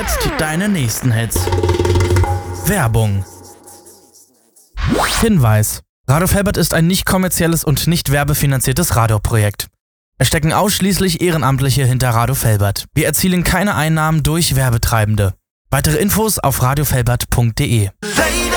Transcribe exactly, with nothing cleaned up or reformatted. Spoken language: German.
jetzt deine nächsten Hits. Werbung. Hinweis: Radio Felbert ist ein nicht kommerzielles und nicht werbefinanziertes Radioprojekt. Es stecken ausschließlich Ehrenamtliche hinter Radio Felbert. Wir erzielen keine Einnahmen durch Werbetreibende. Weitere Infos auf radiofelbert punkt de.